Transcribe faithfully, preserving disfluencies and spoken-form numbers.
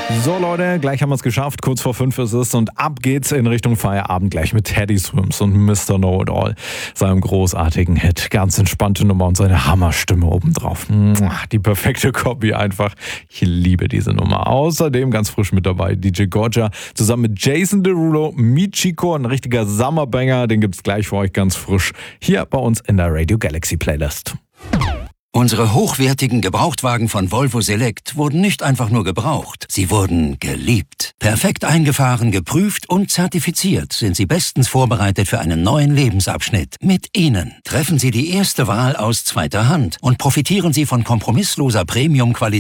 So Leute, gleich haben wir es geschafft, kurz vor fünf ist es und ab geht's in Richtung Feierabend gleich mit Teddy Swims und Mister Know-It-All, seinem großartigen Hit. Ganz entspannte Nummer und seine Hammerstimme obendrauf. Die perfekte Kombi einfach. Ich liebe diese Nummer. Außerdem ganz frisch mit dabei D J Gorgia zusammen mit Jason Derulo, Michiko, ein richtiger Summerbanger, den gibt's gleich für euch ganz frisch hier bei uns in der Radio Galaxy Playlist. Unsere hochwertigen Gebrauchtwagen von Volvo Select wurden nicht einfach nur gebraucht, sie wurden geliebt. Perfekt eingefahren, geprüft und zertifiziert sind sie bestens vorbereitet für einen neuen Lebensabschnitt. Mit ihnen treffen Sie die erste Wahl aus zweiter Hand und profitieren Sie von kompromissloser Premium-Qualität